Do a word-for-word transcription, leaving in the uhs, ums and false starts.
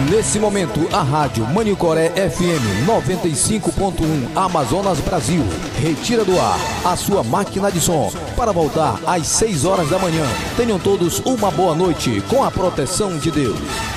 Nesse momento, a rádio Manicoré F M noventa e cinco ponto um Amazonas Brasil retira do ar a sua máquina de som para voltar às seis horas da manhã. Tenham todos uma boa noite com a proteção de Deus.